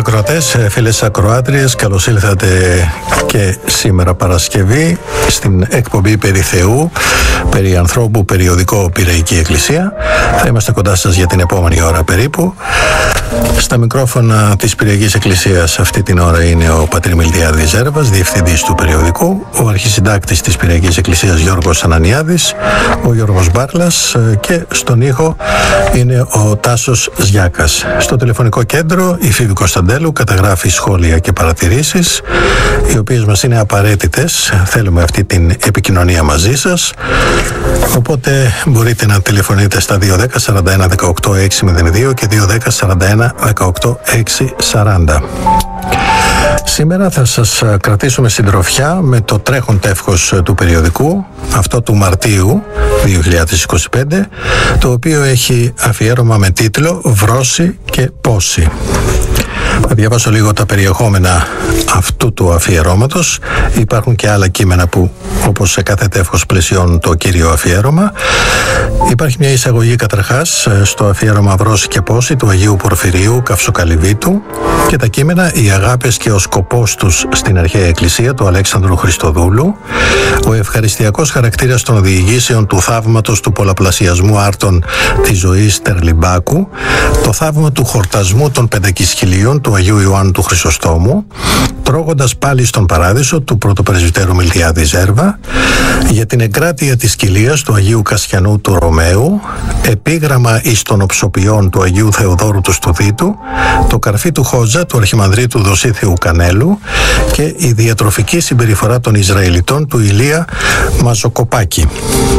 ακροατές, φίλες ακροάτριες, καλώς ήλθατε και σήμερα Παρασκευή στην εκπομπή περί Θεού, περί ανθρώπου, περιοδικό Πειραϊκή Εκκλησία. Θα είμαστε κοντά σας για την επόμενη ώρα περίπου. Στα μικρόφωνα της Πειραϊκής Εκκλησίας αυτή την ώρα είναι ο πατήρ Μιλτιάδης Ζέρβας, διευθυντής του περιοδικού, ο αρχισυντάκτης της Πειραϊκής Εκκλησίας Γιώργος Ανανιάδης, ο Γιώργος Μπάρλας, και στον ήχο είναι ο Τάσος Ζιάκας. Στο τηλεφωνικό κέντρο η Φίβη Κωνσταντέλου καταγράφει σχόλια και παρατηρήσεις, οι οποίες μας είναι απαραίτητες. Θέλουμε αυτή την επικοινωνία μαζί σας, οπότε μπορείτε να τηλεφωνείτε στα 210 41 18 602 και 210 41 18 640. Σήμερα θα σας κρατήσουμε συντροφιά με το τρέχον τεύχος του περιοδικού, αυτό του Μαρτίου 2025, το οποίο έχει αφιέρωμα με τίτλο «Βρώση και πόση». Θα διαβάσω λίγο τα περιεχόμενα αυτού του αφιερώματος. Υπάρχουν και άλλα κείμενα που, όπως σε κάθε τεύχος, πλαισιώνουν το κύριο αφιέρωμα. Υπάρχει μια εισαγωγή καταρχάς στο αφιέρωμα «Βρώση και πόση» του Αγίου Πορφυρίου Καυσοκαλυβίτου και τα κείμενα «Οι αγάπες και ο σκοπός τους στην Αρχαία Εκκλησία» του Αλέξανδρου Χριστοδούλου, ο ευχαριστιακός χαρακτήρας των διηγήσεων του θαύματος του πολλαπλασιασμού άρτων της ζωής Τερλιμπάκου, το θαύμα του χορτασμού των Πεντακισχυλίων του Αγίου Ιωάννου του Χρυσοστόμου, τρώγοντας πάλι στον Παράδεισο του πρωτοπρεσβυτέρου Μιλτιάδη Ζέρβα, για την εγκράτεια της κοιλίας του Αγίου Κασιανού του Ρωμαίου, επίγραμμα εις των οψοποιών του Αγίου Θεοδόρου του Στουδίτου, το καρφί του Χόζα του Αρχιμανδρίτου Δοσίθιου Κανέλου και η διατροφική συμπεριφορά των Ισραηλιτών του Ηλία Μαζοκοπάκη.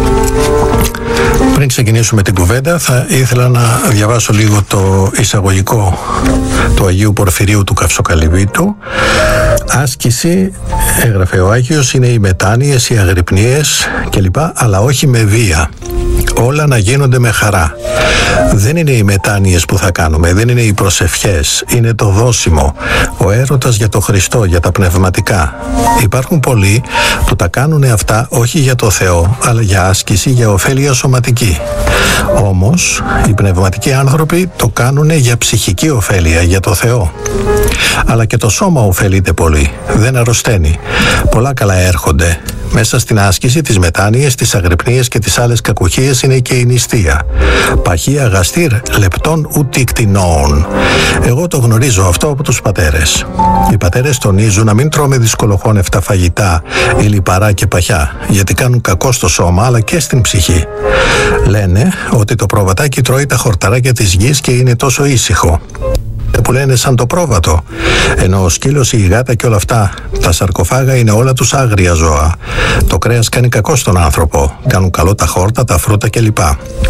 Πριν ξεκινήσουμε την κουβέντα, θα ήθελα να διαβάσω λίγο το εισαγωγικό του Αγίου Πορφυρίου του Καυσοκαλυβίτου. Άσκηση, έγραφε ο Άγιος, είναι οι μετάνοιες, οι αγρυπνίες κλπ, αλλά όχι με βία. Όλα να γίνονται με χαρά. Δεν είναι οι μετάνοιες που θα κάνουμε, δεν είναι οι προσευχές, είναι το δώσιμο, ο έρωτας για το Χριστό, για τα πνευματικά. Υπάρχουν πολλοί που τα κάνουν αυτά όχι για το Θεό, αλλά για άσκηση, για ωφέλεια σωματική. Όμως, οι πνευματικοί άνθρωποι το κάνουν για ψυχική ωφέλεια, για το Θεό. Αλλά και το σώμα ωφελείται πολύ, δεν αρρωσταίνει. Πολλά καλά έρχονται. Μέσα στην άσκηση, τις μετάνοιες, τις αγρυπνίες και τις άλλες κακουχίες είναι και η νηστεία. Παχύ αγαστήρ λεπτών ούτι κτηνών. Εγώ το γνωρίζω αυτό από τους πατέρες. Οι πατέρες τονίζουν να μην τρώμε δυσκολοχώνευτα φαγητά ή λιπαρά και παχιά, γιατί κάνουν κακό στο σώμα αλλά και στην ψυχή. Λένε ότι το προβατάκι τρώει τα χορταράκια της γης και είναι τόσο ήσυχο, που λένε σαν το πρόβατο, ενώ ο σκύλος, η γάτα και όλα αυτά τα σαρκοφάγα είναι όλα τους άγρια ζώα. Το κρέας κάνει κακό στον άνθρωπο, κάνουν καλό τα χόρτα, τα φρούτα κλπ.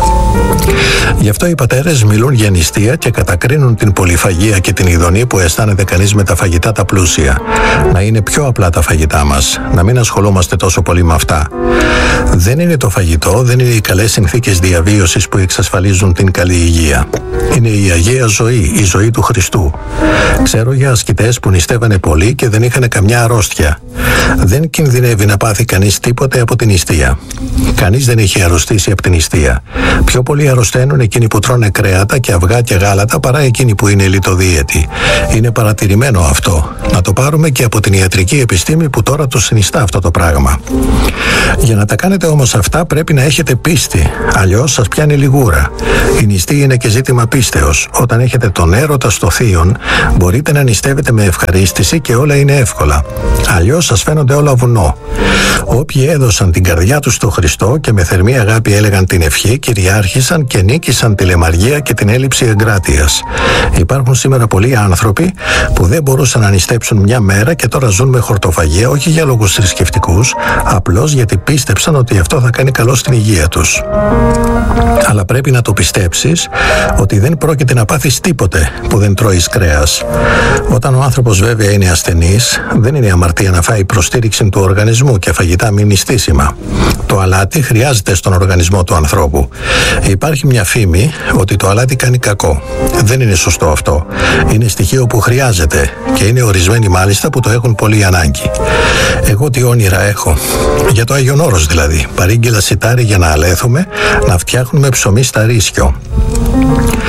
Γι' αυτό οι πατέρες μιλούν για νηστεία και κατακρίνουν την πολυφαγία και την ειδονή που αισθάνεται κανείς με τα φαγητά τα πλούσια. Να είναι πιο απλά τα φαγητά μας, να μην ασχολούμαστε τόσο πολύ με αυτά. Δεν είναι το φαγητό, δεν είναι οι καλές συνθήκες διαβίωσης που εξασφαλίζουν την καλή υγεία. Είναι η Αγία ζωή, η ζωή του Χριστού. Ξέρω για ασκητές που νηστεύανε πολύ και δεν είχαν καμιά αρρώστια. Δεν κινδυνεύει να πάθει κανείς τίποτε από την νηστεία. Κανείς δεν έχει αρρωστήσει από την νηστεία. Πιο πολύ αρρωσταίνουν εκείνοι που τρώνε κρέατα και αυγά και γάλατα παρά εκείνοι που είναι λιτοδίαιτοι. Είναι παρατηρημένο αυτό. Να το πάρουμε και από την ιατρική επιστήμη που τώρα το συνιστά αυτό το πράγμα. Για να τα κάνετε όμως αυτά πρέπει να έχετε πίστη. Αλλιώς σας πιάνει λιγούρα. Η νηστεία είναι και ζήτημα πίστεως. Όταν έχετε τον έρωτα στο θείον, μπορείτε να νηστεύετε με ευχαρίστηση και όλα είναι εύκολα. Αλλιώς σας φαίνονται όλα βουνό. Όποιοι έδωσαν την καρδιά τους στο Χριστό και με θερμή αγάπη έλεγαν την ευχή, κυριάρχησαν και νίκησαν τη λεμαργία και την έλλειψη εγκράτειας. Υπάρχουν σήμερα πολλοί άνθρωποι που δεν μπορούσαν να νηστέψουν μια μέρα και τώρα ζουν με χορτοφαγία, όχι για λόγους θρησκευτικούς, απλώς γιατί πίστεψαν ότι αυτό θα κάνει καλό στην υγεία τους. Αλλά πρέπει να το πιστέψεις ότι δεν πρόκειται να πάθεις τίποτε που δεν τρώεις κρέας. Όταν ο άνθρωπος βέβαια είναι ασθενής, δεν είναι αμαρτία να φάει προστήριξη του οργανισμού και φαγητά μη νηστήσιμα. Το αλάτι χρειάζεται στον οργανισμό του ανθρώπου. Υπάρχει μια φήμη ότι το αλάτι κάνει κακό. Δεν είναι σωστό αυτό. Είναι στοιχείο που χρειάζεται και είναι ορισμένοι μάλιστα που το έχουν πολύ ανάγκη. Εγώ τι όνειρα έχω. Για το Άγιον Όρος δηλαδή. Παρήγγειλα σιτάρι για να αλέθουμε, να φτιάχνουμε ψωμί στα Ρίσιο.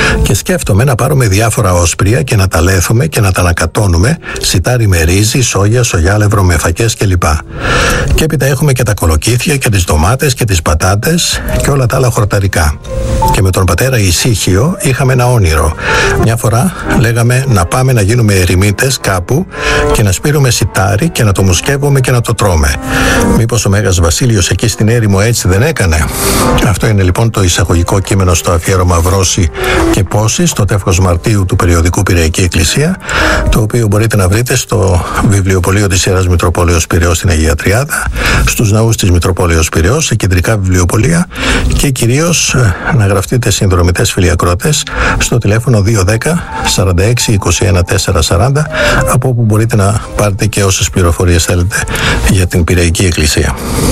και σκέφτομαι να πάρουμε διάφορα όσπρια και να τα λέθουμε και να τα ανακατώνουμε, σιτάρι με ρύζι, σόγια, σογιάλευρο με φακές κλπ. Και έπειτα έχουμε και τα κολοκύθια και τις ντομάτες και τις πατάτες και όλα τα άλλα χορταρικά. Και με τον πατέρα Ησύχιο είχαμε ένα όνειρο. Μια φορά λέγαμε να πάμε να γίνουμε ερημίτες κάπου και να σπείρουμε σιτάρι και να το μουσκεύουμε και να το τρώμε. Μήπως ο Μέγας Βασίλειος εκεί στην έρημο έτσι δεν έκανε? Αυτό είναι λοιπόν το εισαγωγικό κείμενο στο αφιέρωμα Βρώση και Πόση, στο τεύχος Μαρτίου του περιοδικού Πειραϊκή Εκκλησία, το οποίο μπορείτε να βρείτε στο βιβλιοπωλείο της Ιεράς Μητροπόλεως Πειραιώς στην Αγία Τριάδα, στους ναούς της Μητροπόλεως Πειραιώς, σε κεντρικά βιβλιοπωλεία και κυρίως να γραφτείτε συνδρομητές φίλοι ακροατές στο τηλέφωνο 210 46 21 440, από όπου μπορείτε να πάρετε και όσες πληροφορίες θέλετε για την Πειραϊκή Εκκλησία.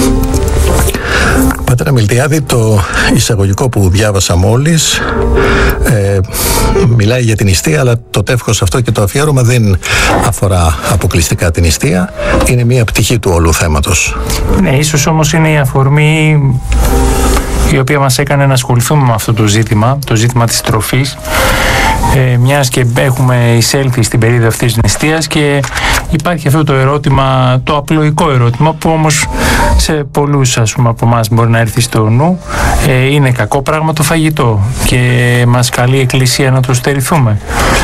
Πατέρα Μιλτιάδη, το εισαγωγικό που διάβασα μόλις μιλάει για την νηστεία, αλλά το τεύχος αυτό και το αφιέρωμα δεν αφορά αποκλειστικά την νηστεία, είναι μια πτυχή του όλου θέματος. Ναι, ίσως όμως είναι η αφορμή η οποία μας έκανε να ασχοληθούμε με αυτό το ζήτημα της τροφής, μιας και έχουμε εισέλθει στην περίοδο αυτής της νηστείας και υπάρχει αυτό το ερώτημα, το απλοϊκό ερώτημα που όμως σε πολλούς από εμάς μπορεί να έρθει στο νου. Είναι κακό πράγμα το φαγητό και μας καλεί η Εκκλησία να το στερηθούμε?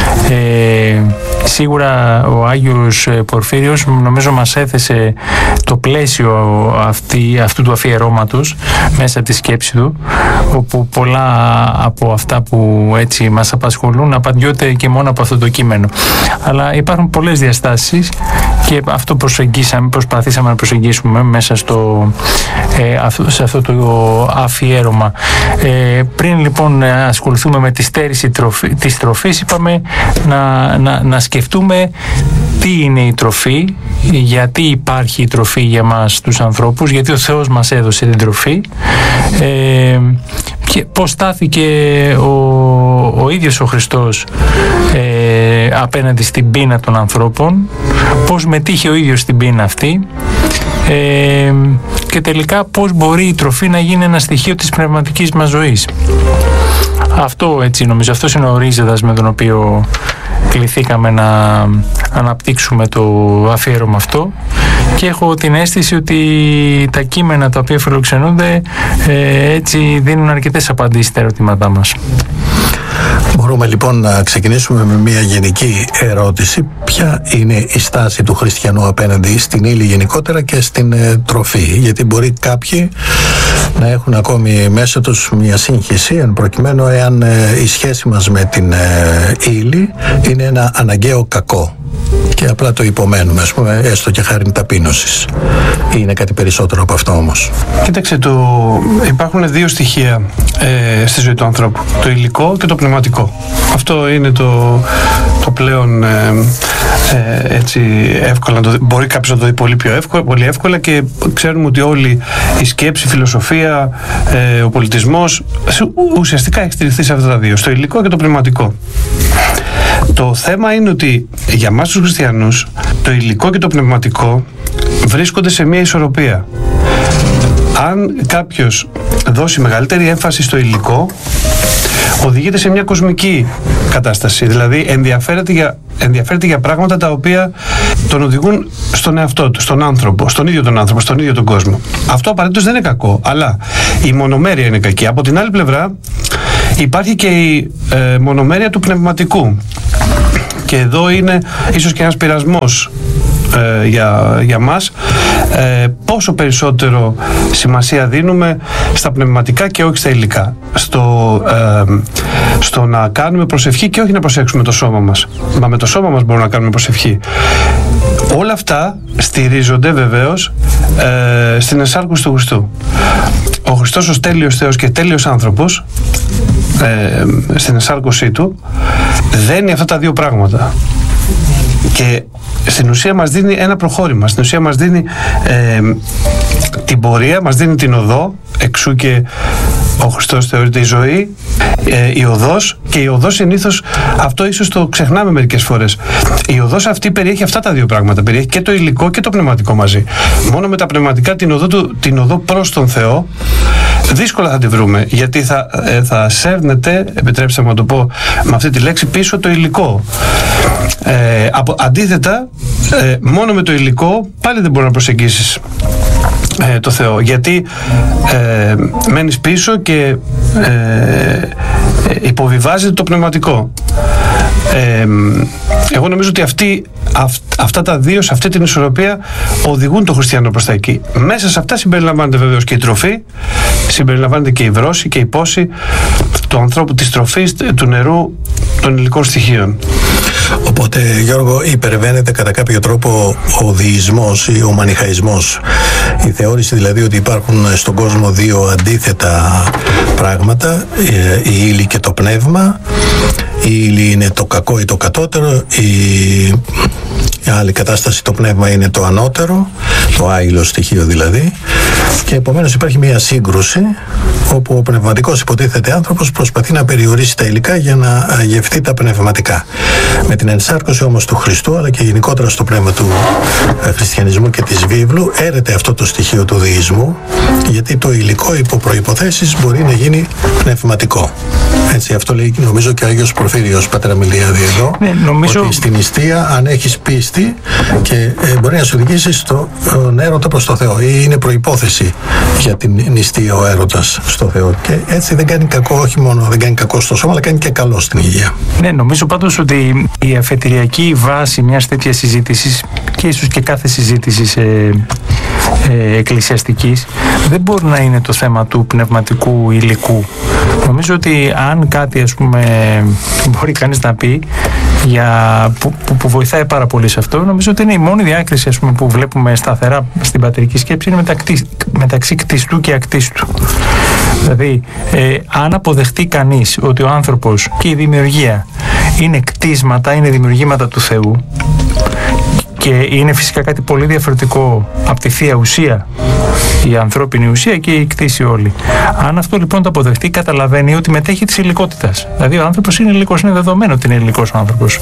Σίγουρα ο Άγιος Πορφύριος νομίζω μας έθεσε το πλαίσιο αυτού του αφιερώματος μέσα από τη σκέψη του, όπου πολλά από αυτά που έτσι μας απασχολούν απαντιόνται και μόνο από αυτό το κείμενο. Αλλά υπάρχουν πολλές διαστάσεις και αυτό προσπαθήσαμε να προσεγγίσουμε μέσα σε αυτό το αφιέρωμα. Πριν λοιπόν ασχοληθούμε με τη στέρηση της τροφής, είπαμε να σκεφτούμε τι είναι η τροφή, γιατί υπάρχει η τροφή για μας τους ανθρώπους, γιατί ο Θεός μας έδωσε την τροφή, και πώς στάθηκε ο ίδιος ο Χριστός απέναντι στην πείνα των ανθρώπων, πώς μετήχε ο ίδιος στην πείνα αυτή, και τελικά πώς μπορεί η τροφή να γίνει ένα στοιχείο της πνευματικής μας ζωής. Αυτό έτσι νομίζω, αυτός είναι ο ορίζοντας με τον οποίο κληθήκαμε να αναπτύξουμε το αφιέρωμα αυτό, και έχω την αίσθηση ότι τα κείμενα τα οποία φιλοξενούνται έτσι δίνουν αρκετές απαντήσεις στα ερωτήματά μας. Μπορούμε λοιπόν να ξεκινήσουμε με μια γενική ερώτηση. Ποια είναι η στάση του χριστιανού απέναντι στην ύλη γενικότερα και στην τροφή? Γιατί μπορεί κάποιοι να έχουν ακόμη μέσα τους μια σύγχυση, εν προκειμένου εάν η σχέση μας με την ύλη είναι ένα αναγκαίο κακό και απλά το υπομένουμε, ας πούμε, έστω και χάριν ταπείνωσης. Είναι κάτι περισσότερο από αυτό όμως? Κοίταξε, υπάρχουν δύο στοιχεία στη ζωή του ανθρώπου. Το υλικό και το πνευματικό. Αυτό είναι το πλέον έτσι εύκολα. Μπορεί κάποιος να το δει πολύ εύκολα, και ξέρουμε ότι όλη η σκέψη, η φιλοσοφία, ο πολιτισμός ουσιαστικά έχει στηριχθεί σε αυτά τα δύο, στο υλικό και το πνευματικό. Το θέμα είναι ότι για μας τους χριστιανούς το υλικό και το πνευματικό βρίσκονται σε μια ισορροπία. Αν κάποιος δώσει μεγαλύτερη έμφαση στο υλικό, οδηγείται σε μια κοσμική κατάσταση, δηλαδή ενδιαφέρεται για πράγματα τα οποία τον οδηγούν στον εαυτό του, στον άνθρωπο, στον ίδιο τον άνθρωπο, στον ίδιο τον κόσμο. Αυτό απαραίτητος δεν είναι κακό, αλλά η μονομέρεια είναι κακή. Από την άλλη πλευρά υπάρχει και η μονομέρεια του πνευματικού, και εδώ είναι ίσως και ένας πειρασμός για μας, πόσο περισσότερο σημασία δίνουμε στα πνευματικά και όχι στα υλικά, στο να κάνουμε προσευχή και όχι να προσέξουμε το σώμα μας. Μα με το σώμα μας μπορούμε να κάνουμε προσευχή. Όλα αυτά στηρίζονται βεβαίως στην εσάρκωση του Χριστού. Ο Χριστός ως τέλειος Θεός και τέλειος άνθρωπος, στην εσάρκωσή του δένει αυτά τα δύο πράγματα, και στην ουσία μας δίνει ένα προχώρημα, στην ουσία μας δίνει την πορεία, μας δίνει την οδό, εξού και Ο Χριστός θεωρείται η ζωή, η οδός, και η οδός συνήθως, αυτό ίσως το ξεχνάμε μερικές φορές. Η οδός αυτή περιέχει αυτά τα δύο πράγματα. Περιέχει και το υλικό και το πνευματικό μαζί. Μόνο με τα πνευματικά την οδό προς τον Θεό δύσκολα θα τη βρούμε, γιατί θα σέρνεται, επιτρέψτε μου να το πω με αυτή τη λέξη, πίσω το υλικό. Αντίθετα, μόνο με το υλικό πάλι δεν μπορεί να προσεγγίσεις το Θεό, γιατί μένεις πίσω και υποβιβάζεται το πνευματικό. Εγώ νομίζω ότι αυτά τα δύο, σε αυτή την ισορροπία, οδηγούν τον χριστιανό προς τα εκεί. Μέσα σε αυτά συμπεριλαμβάνεται βεβαίως και η τροφή, συμπεριλαμβάνεται και η βρώση και η πόση του ανθρώπου, της τροφής, του νερού, των υλικών στοιχείων. Οπότε, Γιώργο, υπερβαίνεται κατά κάποιο τρόπο ο δεϊσμός ή ο μανιχαϊσμός. Η θεώρηση δηλαδή ότι υπάρχουν στον κόσμο δύο αντίθετα πράγματα, η ύλη και το πνεύμα. Η ύλη είναι το κακό ή το κατώτερο, η άλλη κατάσταση, το πνεύμα, είναι το ανώτερο, το άειλο στοιχείο δηλαδή, και επομένως υπάρχει μια σύγκρουση όπου ο πνευματικός υποτίθεται άνθρωπος προσπαθεί να περιορίσει τα υλικά για να γευτεί τα πνευματικά. Με την ενσάρκωση όμως του Χριστού, αλλά και γενικότερα στο πνεύμα του χριστιανισμού και της βίβλου, έρεται αυτό το στοιχείο του δεϊσμού, γιατί το υλικό υπό προϋποθέσεις μπορεί να γίνει πνευματικό. Έτσι, αυτό λέει νομίζω και ο Άγιος Πορφύριος, πατέρα Μιλιάδη εδώ, ότι στην νηστεία, αν έχεις πίστη, και μπορεί να σου οδηγήσει στον έρωτα προς το Θεό, ή είναι προϋπόθεση για την νηστεία ο έρωτας στο Θεό, και έτσι δεν κάνει κακό, όχι μόνο δεν κάνει κακό στο σώμα, αλλά κάνει και καλό στην υγεία. Ναι, νομίζω πάντως ότι η αφετηριακή βάση μιας τέτοιας συζήτησης, και ίσως και κάθε συζήτησης εκκλησιαστικής, δεν μπορεί να είναι το θέμα του πνευματικού υλικού. Νομίζω ότι αν κάτι, ας πούμε, μπορεί κανείς να πει που βοηθάει πάρα πολύ σε αυτό, νομίζω ότι είναι η μόνη διάκριση, ας πούμε, που βλέπουμε σταθερά στην πατερική σκέψη, είναι μεταξύ κτιστού και ακτίστου. Δηλαδή, αν αποδεχτεί κανείς ότι ο άνθρωπος και η δημιουργία είναι κτίσματα, είναι δημιουργήματα του Θεού, και είναι φυσικά κάτι πολύ διαφορετικό από τη θεία ουσία, η ανθρώπινη ουσία και η κτήση όλη. Αν αυτό λοιπόν το αποδεχτεί, καταλαβαίνει ότι μετέχει της υλικότητας. Δηλαδή ο άνθρωπος είναι υλικός, είναι δεδομένο ότι είναι υλικός ο άνθρωπος.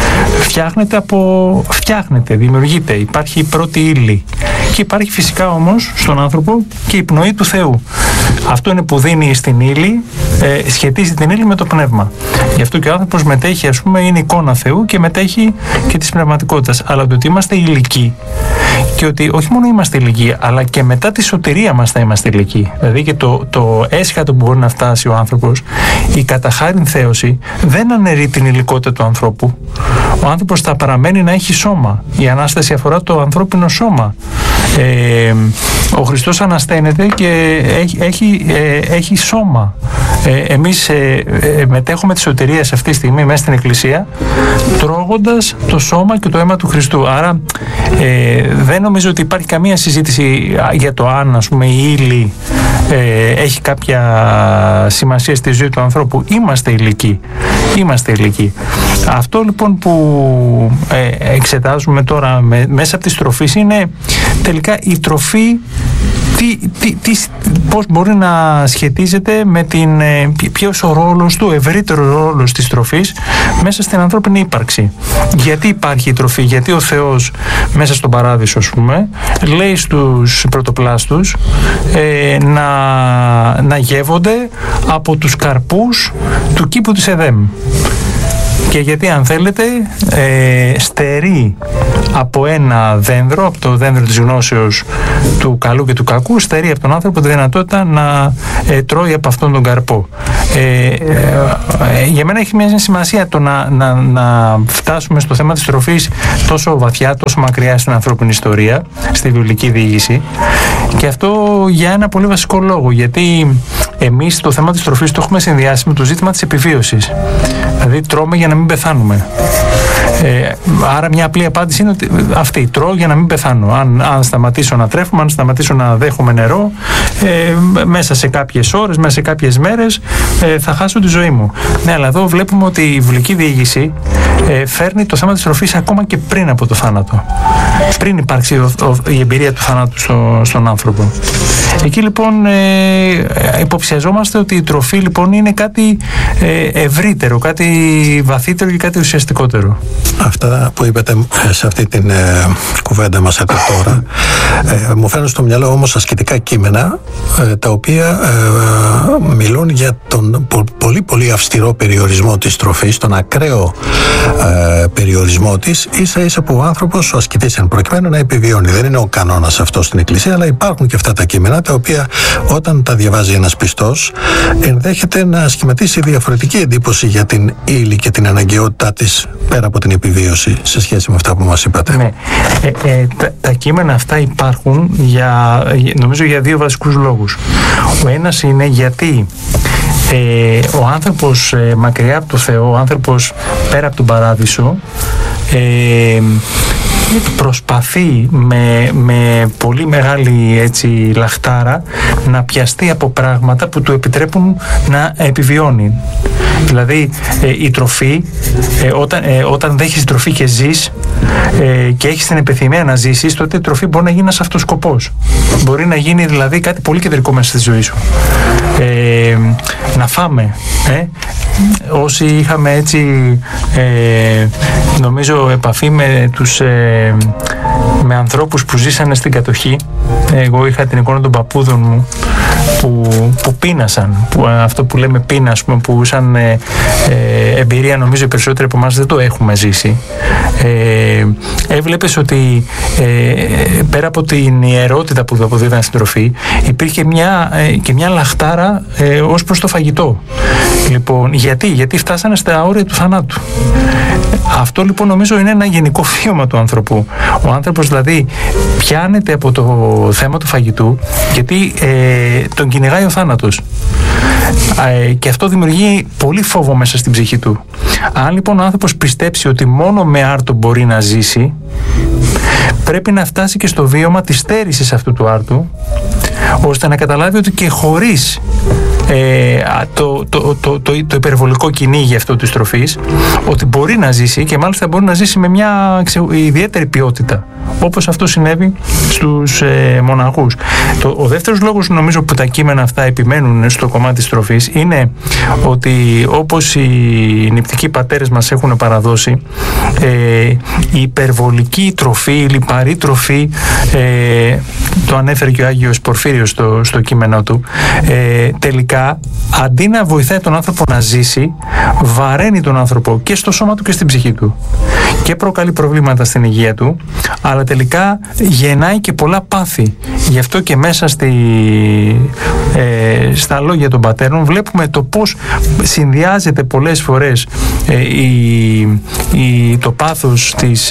Φτιάχνεται, δημιουργείται, υπάρχει η πρώτη ύλη. Και υπάρχει φυσικά όμως στον άνθρωπο και η πνοή του Θεού. Αυτό είναι που δίνει στην ύλη, σχετίζει την ύλη με το πνεύμα. Γι' αυτό και ο άνθρωπος μετέχει, ας πούμε, είναι εικόνα Θεού και μετέχει και της πνευματικότητας. Αλλά το ότι είμαστε υλικοί, και ότι όχι μόνο είμαστε υλικοί, αλλά και μετά τη σωτηρία μας θα είμαστε υλικοί. Δηλαδή και το έσχατο που μπορεί να φτάσει ο άνθρωπος, η καταχάριν θέωση, δεν αναιρεί την υλικότητα του ανθρώπου. Ο άνθρωπος θα παραμένει να έχει σώμα. Η Ανάσταση αφορά το ανθρώπινο σώμα. Ο Χριστός ανασταίνεται και έχει σώμα. Εμείς μετέχουμε τη σωτηρία σε αυτή τη στιγμή μέσα στην Εκκλησία, τρώγοντας το σώμα και το αίμα του Χριστού. Άρα δεν νομίζω ότι υπάρχει καμία συζήτηση για το αν, ας πούμε, η ύλη έχει κάποια σημασία στη ζωή του ανθρώπου. Είμαστε υλικοί. Αυτό λοιπόν που εξετάζουμε τώρα μέσα από τις τροφές είναι τελικά η τροφή, πώς μπορεί να σχετίζεται με ποιος ο ρόλος του, ευρύτερος ρόλος της τροφής μέσα στην ανθρώπινη ύπαρξη. Γιατί υπάρχει η τροφή, γιατί ο Θεός μέσα στον Παράδεισο, ας πούμε, λέει στους πρωτοπλάστους να γεύονται από τους καρπούς του κήπου της Εδέμ. Και γιατί, αν θέλετε, στερεί από ένα δένδρο, από το δένδρο της γνώσεως του καλού και του κακού, στερεί από τον άνθρωπο τη δυνατότητα να τρώει από αυτόν τον καρπό. Για μένα έχει μια σημασία το να φτάσουμε στο θέμα της τροφής τόσο βαθιά, τόσο μακριά στην ανθρώπινη ιστορία, στη βιβλική διήγηση, και αυτό για ένα πολύ βασικό λόγο, γιατί εμείς το θέμα της τροφής το έχουμε συνδυάσει με το ζήτημα της επιβίωσης. Δηλαδή τρώμε για να μην πεθάνουμε. Άρα μια απλή απάντηση είναι ότι αυτή, τρώω για να μην πεθάνω. Αν σταματήσω να τρέφουμε, αν σταματήσω να δέχομαι νερό, μέσα σε κάποιες ώρες, μέσα σε κάποιες μέρες θα χάσω τη ζωή μου. Ναι, αλλά εδώ βλέπουμε ότι η βιβλική διήγηση φέρνει το θέμα της τροφής ακόμα και πριν από το θάνατο. Πριν υπάρξει η εμπειρία του θάνατου στον άνθρωπο. Εκεί λοιπόν υποψιαζόμαστε ότι η τροφή λοιπόν είναι κάτι ευρύτερο, κάτι βαθύτερο και κάτι ουσιαστικότερο. Αυτά που είπατε σε αυτή την κουβέντα μας εδώ τώρα μου φέρνουν στο μυαλό όμως ασκητικά κείμενα τα οποία μιλούν για τον πολύ πολύ αυστηρό περιορισμό της τροφής, τον ακραίο περιορισμό της, ίσα ίσα που ο άνθρωπος, ο ασκητής εν προκειμένου, να επιβιώνει. Δεν είναι ο κανόνας αυτό στην Εκκλησία, αλλά υπάρχουν και αυτά τα κείμενα τα οποία όταν τα διαβάζει ένας πιστός ενδέχεται να σχηματίσει διαφορετική εντύπωση για την ύλη και την αναγκαιότητά της πέρα από την επιβίωση σε σχέση με αυτά που μας είπατε. Ναι. Τα κείμενα αυτά υπάρχουν νομίζω για δύο βασικούς λόγους. Ο ένας είναι γιατί ο άνθρωπος μακριά από το Θεό, ο άνθρωπος πέρα από τον παράδεισο, προσπαθεί με πολύ μεγάλη λαχτάρα να πιαστεί από πράγματα που του επιτρέπουν να επιβιώνει. Δηλαδή η τροφή, όταν δέχεις τροφή και ζεις και έχεις την επιθυμία να ζήσεις, τότε η τροφή μπορεί να γίνει ένας αυτοσκοπός. Μπορεί να γίνει δηλαδή κάτι πολύ κεντρικό μέσα στη ζωή σου. Να φάμε. Όσοι είχαμε νομίζω επαφή με ανθρώπους που ζήσανε στην κατοχή, εγώ είχα την εικόνα των παππούδων μου που πείνασαν, αυτό που λέμε πείνα, που σαν εμπειρία νομίζω οι περισσότεροι από εμάς δεν το έχουμε ζήσει. Έβλεπες ότι πέρα από την ιερότητα που αποδίδαν στην τροφή, υπήρχε και μια λαχτάρα ως προς το φαγητό. Λοιπόν, γιατί φτάσανε στα όρια του θανάτου. Αυτό λοιπόν νομίζω είναι ένα γενικό βίωμα του άνθρωπου. Ο άνθρωπος δηλαδή πιάνεται από το θέμα του φαγητού γιατί τον κυνηγάει ο θάνατος. Και αυτό δημιουργεί πολύ φόβο μέσα στην ψυχή του. Αν λοιπόν ο άνθρωπος πιστέψει ότι μόνο με άρτο μπορεί να ζήσει, πρέπει να φτάσει και στο βίωμα της στέρησης αυτού του άρτου, ώστε να καταλάβει ότι και χωρίς το υπερβολικό κυνήγι αυτό της τροφής, ότι μπορεί να ζήσει και μάλιστα μπορεί να ζήσει με μια ιδιαίτερη ποιότητα, όπως αυτό συνέβη στους μοναχούς. Ο δεύτερος λόγος νομίζω που τα κείμενα αυτά επιμένουν στο κομμάτι της τροφής είναι ότι όπως οι νηπτικοί πατέρες μας έχουν παραδώσει, η υπερβολική τροφή, η λιπαρή τροφή, το ανέφερε και ο Άγιος Πορφύριος στο κείμενο του, τελικά αντί να βοηθάει τον άνθρωπο να ζήσει, βαραίνει τον άνθρωπο και στο σώμα του και στην ψυχή του και προκαλεί προβλήματα στην υγεία του, αλλά τελικά γεννάει και πολλά πάθη. Γι' αυτό και μέσα στα λόγια των πατέρων βλέπουμε το πώς συνδυάζεται πολλές φορές το πάθος της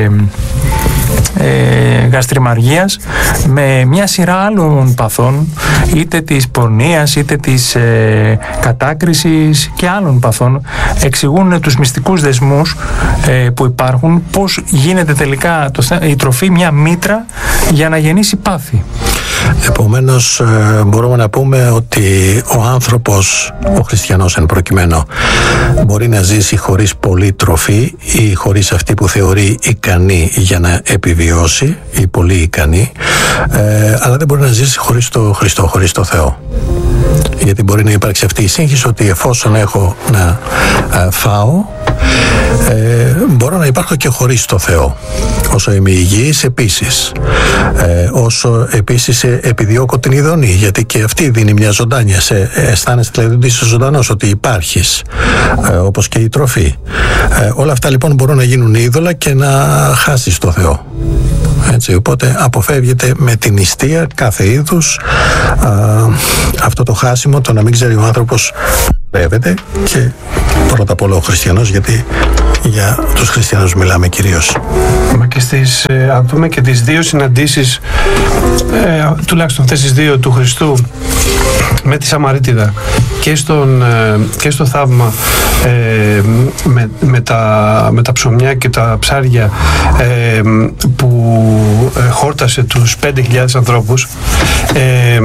γαστριμαργίας με μια σειρά άλλων παθών, είτε της πορνείας είτε της κατάκρισης και άλλων παθών. Εξηγούν τους μυστικούς δεσμούς που υπάρχουν, πώς γίνεται τελικά η τροφή μια μήτρα για να γεννήσει πάθη. Επομένως μπορούμε να πούμε ότι ο άνθρωπος, ο χριστιανός εν προκειμένου, μπορεί να ζήσει χωρίς πολλή τροφή ή χωρίς αυτή που θεωρεί ικανή για να επιβιώσει ή πολύ ικανή, αλλά δεν μπορεί να ζήσει χωρίς το Χριστό, χωρίς το Θεό. Γιατί μπορεί να υπάρξει αυτή η σύγχυση ότι εφόσον έχω να φάω, μπορώ να υπάρχω και χωρίς το Θεό. Όσο είμαι υγιής επίσης, όσο επίσης επιδιώκω την ειδονή, γιατί και αυτή δίνει μια ζωντάνια, αισθάνεσαι δηλαδή ότι είσαι ζωντανός, ότι υπάρχεις, όπως και η τροφή. Όλα αυτά λοιπόν μπορούν να γίνουν είδωλα και να χάσεις το Θεό. Έτσι, οπότε αποφεύγεται με την νηστεία κάθε είδους αυτό το χάσιμο, το να μην ξέρει ο άνθρωπος βέβαιται, και πρώτα απ' όλα ο χριστιανός, γιατί για τους χριστιανούς μιλάμε κυρίως. Μα και αν δούμε και τις δύο συναντήσεις, τουλάχιστον αυτές τις δύο του Χριστού με τη Σαμαρίτιδα και στο θαύμα με τα ψωμιά και τα ψάρια που χόρτασε τους 5.000 ανθρώπους,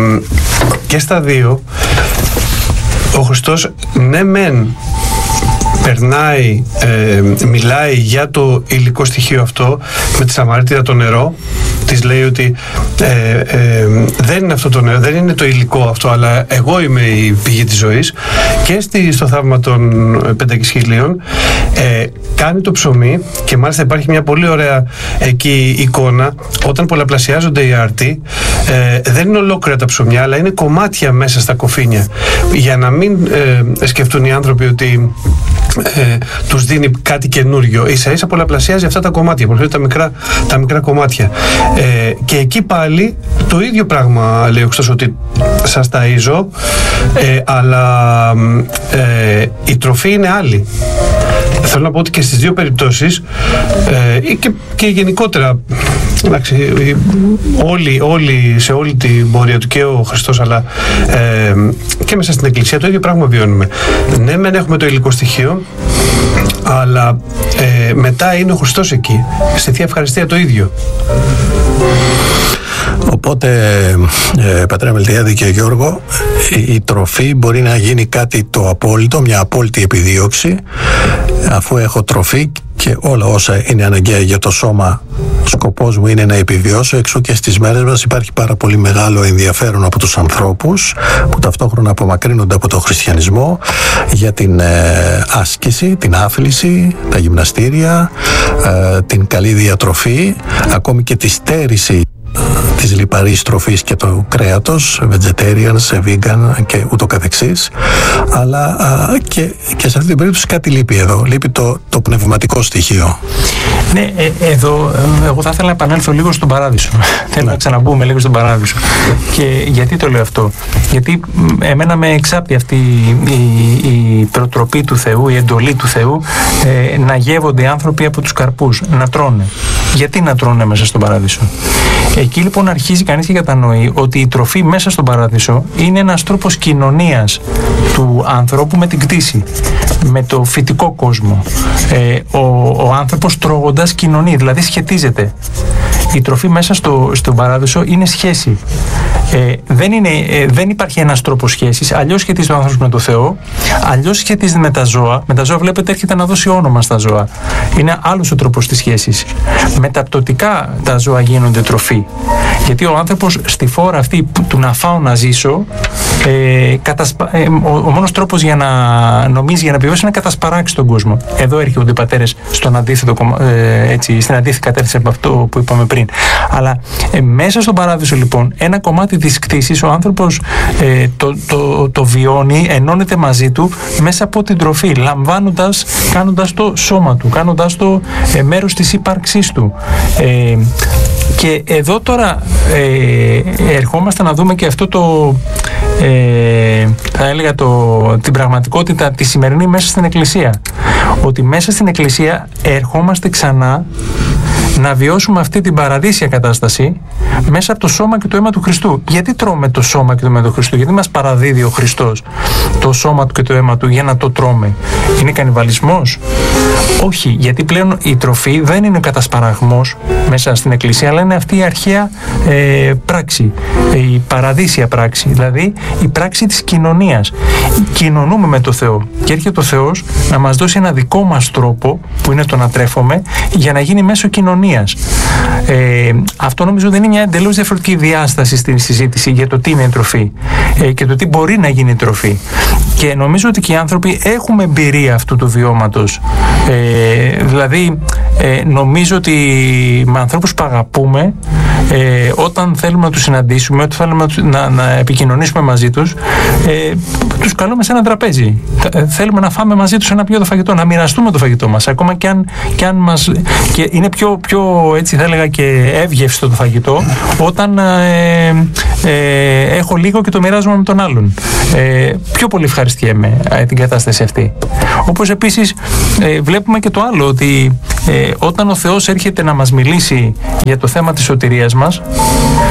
και στα δύο ο Χριστός ναι μεν μιλάει για το υλικό στοιχείο αυτό με τη Σαμαρίτιδα το νερό. Της λέει ότι δεν είναι αυτό το νερό, δεν είναι το υλικό αυτό, αλλά εγώ είμαι η πηγή της ζωής. Και στο θαύμα των 5.000 κάνει το ψωμί, και μάλιστα υπάρχει μια πολύ ωραία εκεί εικόνα, όταν πολλαπλασιάζονται οι άρτοι, δεν είναι ολόκληρα τα ψωμιά, αλλά είναι κομμάτια μέσα στα κοφίνια, για να μην σκεφτούν οι άνθρωποι ότι τους δίνει κάτι καινούριο. Ίσα ίσα πολλαπλασιάζει αυτά τα κομμάτια, προσφέρει τα μικρά κομμάτια. Και εκεί πάλι το ίδιο πράγμα λέει ο Χριστός, ότι σας ταΐζω, αλλά η τροφή είναι άλλη. Θέλω να πω ότι και στις δύο περιπτώσεις και γενικότερα, εντάξει, όλοι σε όλη την πορεία του, και ο Χριστός αλλά και μέσα στην Εκκλησία, το ίδιο πράγμα βιώνουμε. Ναι, μεν έχουμε το υλικό στοιχείο, αλλά μετά είναι ο Χριστός εκεί, στη Θεία Ευχαριστία το ίδιο. Οπότε, πατέρα Μελτιάδη και Γιώργο, η τροφή μπορεί να γίνει κάτι το απόλυτο, μια απόλυτη επιδίωξη, αφού έχω τροφή και όλα όσα είναι αναγκαία για το σώμα, σκοπός μου είναι να επιβιώσω. Εξού και στις μέρες μας υπάρχει πάρα πολύ μεγάλο ενδιαφέρον από τους ανθρώπους που ταυτόχρονα απομακρύνονται από το χριστιανισμό για την άσκηση, την άθληση, τα γυμναστήρια, την καλή διατροφή, ακόμη και τη στέρηση της λιπαρής τροφής και του κρέατος, vegetarians, vegan και ούτω καθεξής. Αλλά και σε αυτή την περίπτωση κάτι λείπει εδώ. Λείπει το πνευματικό στοιχείο. Ναι, εδώ εγώ θα ήθελα να επανέλθω λίγο στον Παράδεισο. Θέλω να ξαναμπούμε λίγο στον Παράδεισο. Και γιατί το λέω αυτό? Γιατί εμένα με εξάπτει αυτή η προτροπή του Θεού, η εντολή του Θεού, να γεύονται οι άνθρωποι από τους καρπούς, να τρώνε. Γιατί να τρώνε μέσα στον Παράδεισο? Εκεί λοιπόν αρχίζει κανείς και κατανοεί ότι η τροφή μέσα στον Παράδεισο είναι ένας τρόπος κοινωνίας του ανθρώπου με την κτήση, με το φυτικό κόσμο. Ο άνθρωπος τρώγοντας κοινωνεί, δηλαδή σχετίζεται. Η τροφή μέσα στον Παράδεισο είναι σχέση. Δεν υπάρχει ένας τρόπος σχέσης. Αλλιώς σχετίζεται ο άνθρωπος με το Θεό, αλλιώς σχετίζεται με τα ζώα. Με τα ζώα, βλέπετε, έρχεται να δώσει όνομα στα ζώα. Είναι άλλος ο τρόπος της σχέσης. Μεταπτωτικά τα ζώα γίνονται τροφή. Γιατί ο άνθρωπος στη φόρα αυτή του να φάω να ζήσω, ο μόνος τρόπος για να νομίζει, για να επιβιώσει, είναι να κατασπαράξει τον κόσμο. Εδώ έρχονται οι πατέρες στην αντίθετη κατεύθυνση από αυτό που είπαμε πριν. Αλλά μέσα στον Παράδεισο, λοιπόν, ένα κομμάτι της κτήσης, ο άνθρωπος το βιώνει, ενώνεται μαζί του μέσα από την τροφή, κάνοντας το σώμα του, κάνοντας το μέρος της ύπαρξής του. Και εδώ τώρα ερχόμαστε να δούμε και αυτό θα έλεγα την πραγματικότητα τη σημερινή μέσα στην Εκκλησία. Ότι μέσα στην Εκκλησία ερχόμαστε ξανά να βιώσουμε αυτή την παραδείσια κατάσταση μέσα από το σώμα και το αίμα του Χριστού. Γιατί τρώμε το σώμα και το αίμα του Χριστού? Γιατί μας παραδίδει ο Χριστός το σώμα του και το αίμα του για να το τρώμε? Είναι κανιβαλισμός? Όχι, γιατί πλέον η τροφή δεν είναι κατασπαραγμός μέσα στην Εκκλησία, αλλά είναι αυτή η αρχαία πράξη, η παραδείσια πράξη, δηλαδή η πράξη της κοινωνίας. Κοινωνούμε με το Θεό και έρχεται ο Θεός να μας δώσει ένα δικό μας τρόπο, που είναι το να τρέφουμε, για να γίνει μέσω κοινωνίας. Αυτό νομίζω δεν είναι μια εντελώς διαφορετική διάσταση στην συζήτηση για το τι είναι η τροφή και το τι μπορεί να γίνει η τροφή. Και νομίζω ότι και οι άνθρωποι έχουμε εμπειρία αυτού του βιώματος. Δηλαδή νομίζω ότι με ανθρώπους που αγαπούμε, όταν θέλουμε να τους συναντήσουμε, όταν θέλουμε να επικοινωνήσουμε μαζί τους, τους καλούμε σε ένα τραπέζι. Θέλουμε να φάμε μαζί τους ένα πιάτο φαγητό, να μοιραστούμε το φαγητό μας, ακόμα και αν μας... Και είναι πιο έτσι θα έλεγα και εύγευστο το φαγητό όταν έχω λίγο και το μοιράζομαι με τον άλλον. Πιο πολύ ευχαριστιέμαι την κατάσταση αυτή. Όπως επίσης βλέπουμε και το άλλο, ότι όταν ο Θεός έρχεται να μας μιλήσει για το θέμα της σωτηρίας μας,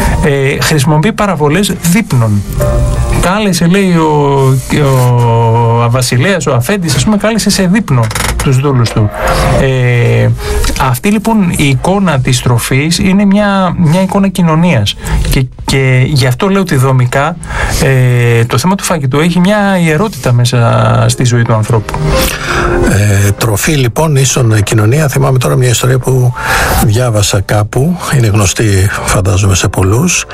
χρησιμοποιεί παραβολές δείπνων. Κάλεσε, λέει, ο ο Βασιλέας, ο Αφέντης, ας πούμε, κάλεσε σε δείπνο τους δούλους του. Αυτή λοιπόν η εικόνα της τροφής είναι μια εικόνα κοινωνίας και γι' αυτό λέω ότι δομικά το θέμα του φαγητού έχει μια ιερότητα μέσα στη ζωή του ανθρώπου. Τροφή λοιπόν ίσον κοινωνία. Θυμάμαι τώρα μια ιστορία που διάβασα κάπου, είναι γνωστή φαντάζομαι σε πολλούς.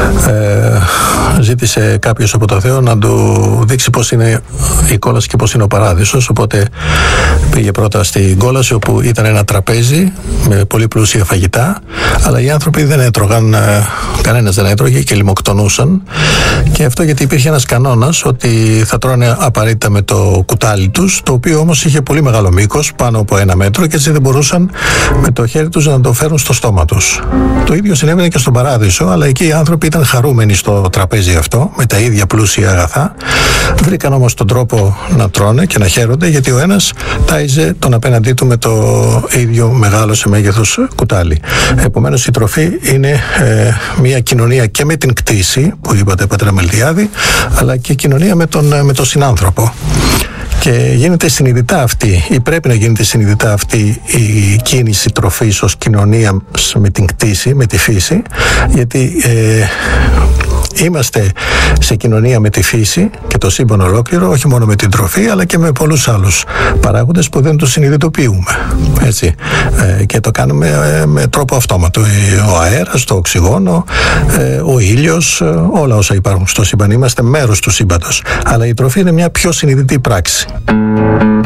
Ζήτησε κάποιος από το Θεό να του δείξει πώς είναι η κόλαση και πώς είναι ο παράδεισος, οπότε πήγε πρώτα στην κόλαση όπου ήταν ένα τραπέζι με πολύ πλούσια φαγητά, αλλά οι άνθρωποι δεν έτρωγαν, κανένας δεν έτρωγε και λιμοκτονούσαν, και αυτό γιατί υπήρχε ένας κανόνας ότι θα τρώνε απαραίτητα με το κουτάλι τους, το οποίο όμως είχε πολύ μεγάλο μήκος, πάνω από 1 μέτρο, και έτσι δεν μπορούσαν με το χέρι τους να το φέρουν στο στόμα τους. Το ίδιο συνέβαινε και στον παράδεισο, αλλά εκεί οι άνθρωποι ήταν χαρούμενοι στο τραπέζι αυτό με τα ίδια πλούσια αγαθά. Βρήκαν όμως τον τρόπο να τρώνε και να χαίρονται, γιατί ο ένας τάιζε τον απέναντί του με το ίδιο μεγάλο σε μέγεθος κουτάλι. Επομένως η τροφή είναι μια κοινωνία και με την κτήση που είπατε, πατέρα Μελτιάδη, αλλά και κοινωνία με τον συνάνθρωπο. Και γίνεται συνειδητά αυτή, ή πρέπει να γίνεται συνειδητά αυτή η κίνηση τροφής ως κοινωνία με την κτήση, με τη φύση, γιατί είμαστε σε κοινωνία με τη φύση και το σύμπαν ολόκληρο, όχι μόνο με την τροφή, αλλά και με πολλούς άλλους παράγοντες που δεν τους συνειδητοποιούμε. Έτσι. Και το κάνουμε με τρόπο αυτόματο. Ο αέρας, το οξυγόνο, ο ήλιος, όλα όσα υπάρχουν στο σύμπαν. Είμαστε μέρος του σύμπαντος. Αλλά η τροφή είναι μια πιο συνειδητή πράξη.